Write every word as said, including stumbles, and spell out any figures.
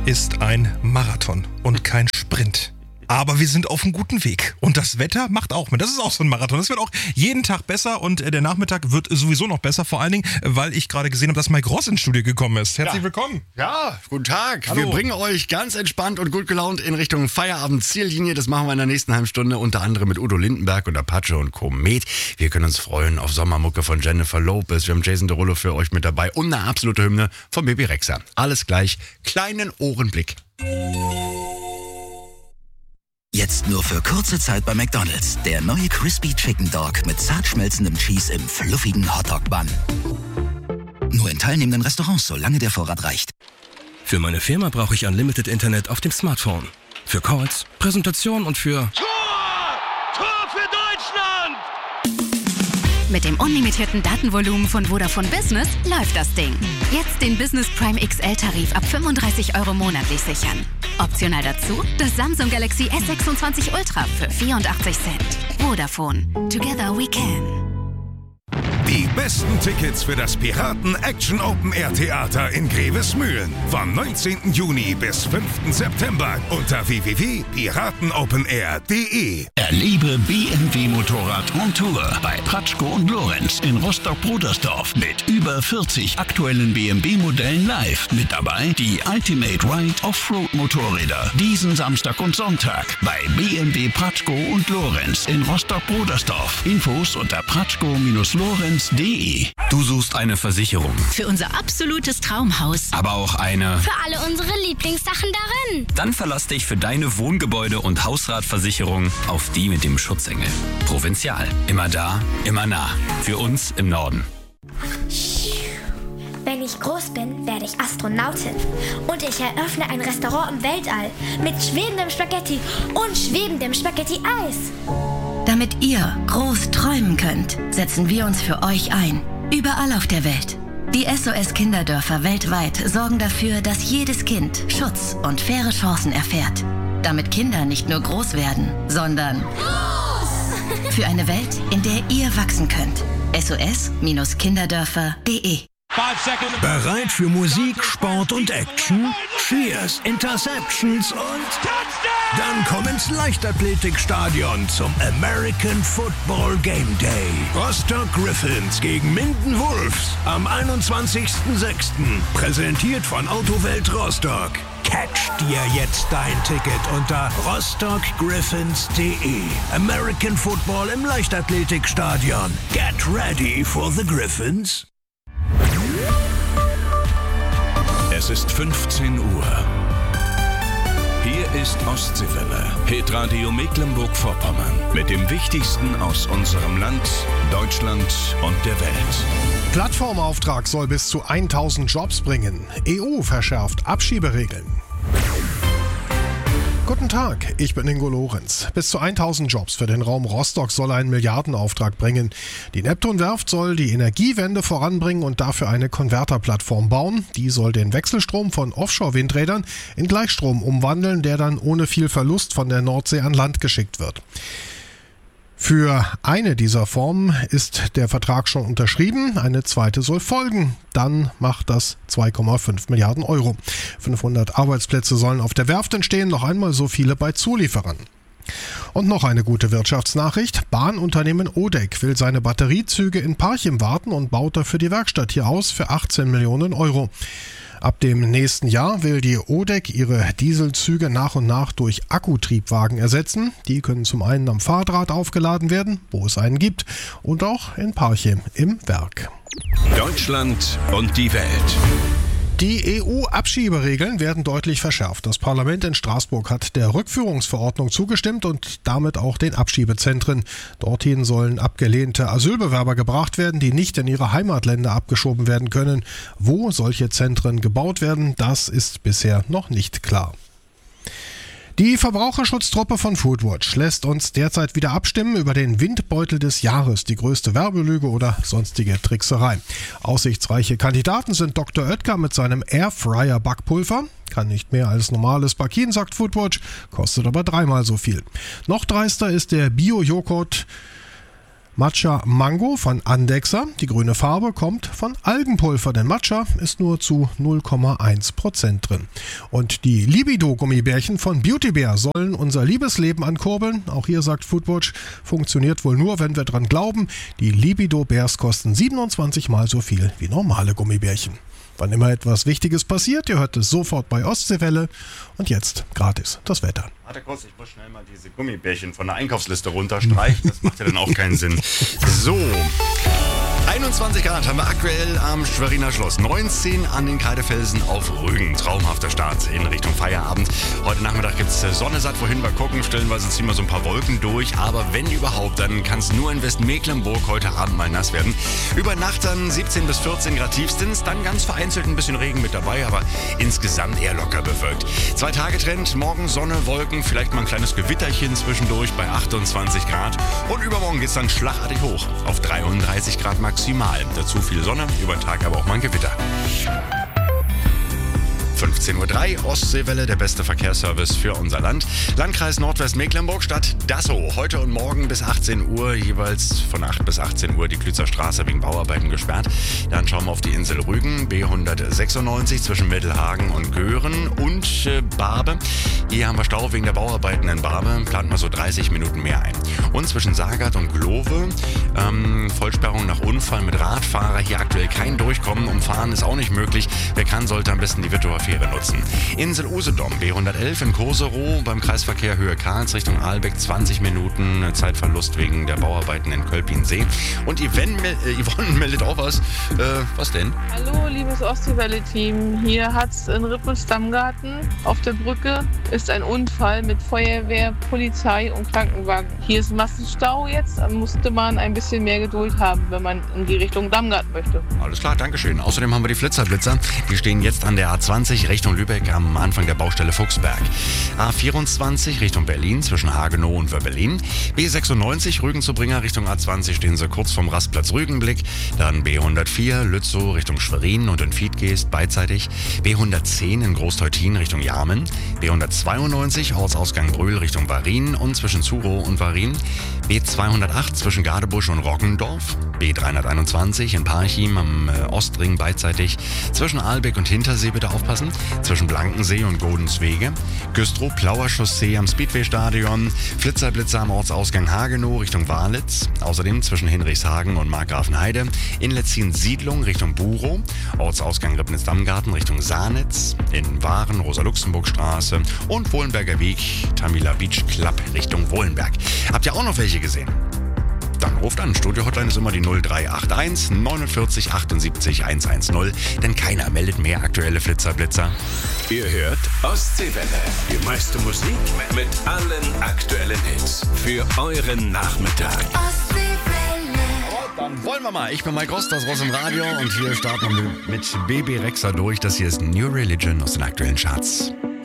ist ein Marathon und kein Sprint. Aber wir sind auf einem guten Weg. Und das Wetter macht auch mit. Das ist auch so ein Marathon. Das wird auch jeden Tag besser und der Nachmittag wird sowieso noch besser. Vor allen Dingen, weil ich gerade gesehen habe, dass Mike Ross ins Studio gekommen ist. Herzlich ja. willkommen. Ja, guten Tag. Hallo. Wir bringen euch ganz entspannt und gut gelaunt in Richtung Feierabend-Ziellinie. Das machen wir in der nächsten halben Stunde, unter anderem mit Udo Lindenberg und Apache und Komet. Wir können uns freuen auf Sommermucke von Jennifer Lopez. Wir haben Jason Derulo für euch mit dabei und eine absolute Hymne von Baby Rexha. Alles gleich. Kleinen Ohrenblick. Jetzt nur für kurze Zeit bei McDonald's. Der neue Crispy Chicken Dog mit zart schmelzendem Cheese im fluffigen Hotdog-Bun. Nur in teilnehmenden Restaurants, solange der Vorrat reicht. Für meine Firma brauche ich Unlimited Internet auf dem Smartphone. Für Calls, Präsentation und für... Tor! Tor für Deutschland! Mit dem unlimitierten Datenvolumen von Vodafone Business läuft das Ding. Jetzt den Business Prime X L-Tarif ab fünfunddreißig Euro monatlich sichern. Optional dazu das Samsung Galaxy S sechsundzwanzig Ultra für vierundachtzig Cent. Vodafone. Together we can. Die besten Tickets für das Piraten Action Open Air Theater in Grevesmühlen. Vom neunzehnten Juni bis fünften September unter w w w punkt piratenopenair punkt de. Erlebe B M W Motorrad on Tour bei Pratschko und Lorenz in Rostock-Brudersdorf mit über vierzig aktuellen B M W-Modellen live. Mit dabei die Ultimate Ride Offroad Motorräder. Diesen Samstag und Sonntag bei B M W Pratschko und Lorenz in Rostock-Brudersdorf. Infos unter pratschko Lorenz punkt de. Du suchst eine Versicherung. Für unser absolutes Traumhaus. Aber auch eine... Für alle unsere Lieblingssachen darin. Dann verlass dich für deine Wohngebäude- und Hausratversicherung auf die mit dem Schutzengel. Provinzial. Immer da, immer nah. Für uns im Norden. Wenn ich groß bin, werde ich Astronautin. Und ich eröffne ein Restaurant im Weltall mit schwebendem Spaghetti und schwebendem Spaghetti-Eis. Damit ihr groß träumen könnt, setzen wir uns für euch ein. Überall auf der Welt. Die S O S-Kinderdörfer weltweit sorgen dafür, dass jedes Kind Schutz und faire Chancen erfährt. Damit Kinder nicht nur groß werden, sondern groß! Für eine Welt, in der ihr wachsen könnt. S O S Kinderdörfer punkt de. Bereit für Musik, Sport und Action? Cheers, Interceptions und... Dann komm ins Leichtathletikstadion zum American Football Game Day. Rostock Griffins gegen Minden Wolves am einundzwanzigsten sechsten Präsentiert von Autowelt Rostock. Catch dir jetzt dein Ticket unter rostock griffins punkt de. American Football im Leichtathletikstadion. Get ready for the Griffins. Es ist fünfzehn Uhr. Hier ist Ostseewelle, Hitradio Mecklenburg-Vorpommern. Mit dem Wichtigsten aus unserem Land, Deutschland und der Welt. Plattformauftrag soll bis zu tausend Jobs bringen. E U verschärft Abschieberegeln. Guten Tag, ich bin Ingo Lorenz. Bis zu tausend Jobs für den Raum Rostock soll ein Milliardenauftrag bringen. Die Neptun-Werft soll die Energiewende voranbringen und dafür eine Konverterplattform bauen. Die soll den Wechselstrom von Offshore-Windrädern in Gleichstrom umwandeln, der dann ohne viel Verlust von der Nordsee an Land geschickt wird. Für eine dieser Formen ist der Vertrag schon unterschrieben, eine zweite soll folgen. Dann macht das zwei Komma fünf Milliarden Euro. fünfhundert Arbeitsplätze sollen auf der Werft entstehen, noch einmal so viele bei Zulieferern. Und noch eine gute Wirtschaftsnachricht. Bahnunternehmen O D E C will seine Batteriezüge in Parchim warten und baut dafür die Werkstatt hier aus für achtzehn Millionen Euro. Ab dem nächsten Jahr will die O D E C ihre Dieselzüge nach und nach durch Akkutriebwagen ersetzen. Die können zum einen am Fahrrad aufgeladen werden, wo es einen gibt, und auch in Parchim im Werk. Deutschland und die Welt. Die E U-Abschieberegeln werden deutlich verschärft. Das Parlament in Straßburg hat der Rückführungsverordnung zugestimmt und damit auch den Abschiebezentren. Dorthin sollen abgelehnte Asylbewerber gebracht werden, die nicht in ihre Heimatländer abgeschoben werden können. Wo solche Zentren gebaut werden, das ist bisher noch nicht klar. Die Verbraucherschutztruppe von Foodwatch lässt uns derzeit wieder abstimmen über den Windbeutel des Jahres, die größte Werbelüge oder sonstige Trickserei. Aussichtsreiche Kandidaten sind Doktor Oetker mit seinem Airfryer Backpulver. Kann nicht mehr als normales Bakin, sagt Foodwatch, kostet aber dreimal so viel. Noch dreister ist der Bio-Joghurt Matcha Mango von Andexer. Die grüne Farbe kommt von Algenpulver, denn Matcha ist nur zu null Komma eins Prozent drin. Und die Libido-Gummibärchen von Beauty Bear sollen unser Liebesleben ankurbeln. Auch hier sagt Foodwatch, funktioniert wohl nur, wenn wir dran glauben. Die Libido Bears kosten siebenundzwanzig Mal so viel wie normale Gummibärchen. Wann immer etwas Wichtiges passiert, ihr hört es sofort bei Ostseewelle. Und jetzt gratis das Wetter. Warte kurz, ich muss schnell mal diese Gummibärchen von der Einkaufsliste runterstreichen. Das macht ja dann auch keinen Sinn. So, einundzwanzig Grad haben wir aktuell am Schweriner Schloss. neunzehn an den Kreidefelsen auf Rügen. Traumhafter Start in Richtung Feierabend. Heute Nachmittag gibt es Sonne satt, wohin wir gucken. Stellenweise ziehen wir so ein paar Wolken durch. Aber wenn überhaupt, dann kann es nur in Westmecklenburg heute Abend mal nass werden. Über Nacht dann siebzehn bis vierzehn Grad tiefstens. Dann ganz vereinzelt ein bisschen Regen mit dabei, aber insgesamt eher locker bewölkt. Zwei Tage Trend, morgen Sonne, Wolken, vielleicht mal ein kleines Gewitterchen zwischendurch bei achtundzwanzig Grad. Und übermorgen geht es dann schlagartig hoch auf dreiunddreißig Grad maximal. Dazu viel Sonne, über den Tag aber auch mal ein Gewitter. fünfzehn Uhr drei, Ostseewelle, der beste Verkehrsservice für unser Land. Landkreis Nordwestmecklenburg, Stadt Dassow. Heute und morgen bis achtzehn Uhr, jeweils von acht bis achtzehn Uhr, die Klützer Straße wegen Bauarbeiten gesperrt. Dann schauen wir auf die Insel Rügen, B hundertsechsundneunzig zwischen Mittelhagen und Göhren und äh, Barbe. Hier haben wir Stau wegen der Bauarbeiten in Barbe, plant mal so dreißig Minuten mehr ein. Und zwischen Sagard und Glove, ähm, Vollsperrung nach Unfall mit Radfahrer, hier aktuell kein Durchkommen, umfahren ist auch nicht möglich. Wer kann, sollte am besten die Wittower Fähre nutzen. Insel Usedom, B hundertelf in Koserow, beim Kreisverkehr Höhe Karls Richtung Ahlbeck, zwanzig Minuten Zeitverlust wegen der Bauarbeiten in Kölpinsee. Und Yvonne, äh, Yvonne meldet auch was. Äh, was denn? Hallo, liebes Ostseewelle-Team. Hier hat's in Rippels-Dammgarten auf der Brücke ist ein Unfall mit Feuerwehr, Polizei und Krankenwagen. Hier ist Massenstau jetzt, da musste man ein bisschen mehr Geduld haben, wenn man in die Richtung Dammgarten möchte. Alles klar, Dankeschön. Außerdem haben wir die Flitzerblitzer. Die stehen jetzt an der A zwanzig Richtung Lübeck am Anfang der Baustelle Fuchsberg. A vierundzwanzig Richtung Berlin zwischen Hagenow und Wöbbelin. B sechsundneunzig Rügen zu Bringer Richtung A zwanzig stehen sie kurz vom Rastplatz Rügenblick. Dann B hundertvier Lützow Richtung Schwerin und in Fiedgeest beidseitig. B hundertzehn in Großteutin Richtung Jarmen. B hundertzweiundneunzig Ortsausgang Brühl Richtung Warin und zwischen Zurow und Warin. B zweihundertacht zwischen Gadebusch und Roggendorf. B dreihunderteinundzwanzig in Parchim am äh, Ostring beidseitig. Zwischen Ahlbeck und Hintersee bitte aufpassen. Zwischen Blankensee und Godenswege. Güstrow Plauer Chaussee am Speedway-Stadion. Flitzerblitzer am Ortsausgang Hagenow Richtung Walitz. Außerdem zwischen Hinrichshagen und Markgrafenheide. In Letzin Siedlung Richtung Burow. Ortsausgang Ribnitz-Dammgarten Richtung Sahnitz. In Waren Rosa-Luxemburg-Straße. Und Wohlenberger Weg Tamila Beach Club Richtung Wohlenberg. Habt ihr auch noch welche gesehen? Dann ruft an. Studio-Hotline ist immer die null drei acht eins neunundvierzig achtundsiebzig hundertzehn, denn keiner meldet mehr aktuelle Flitzer-Blitzer. Ihr hört Ostseewelle. Die meiste Musik mit allen aktuellen Hits für euren Nachmittag. Dann wollen wir mal. Ich bin Mike Rost, das Ross im Radio und hier starten wir mit Baby Rexha durch. Das hier ist New Religion aus den aktuellen Charts.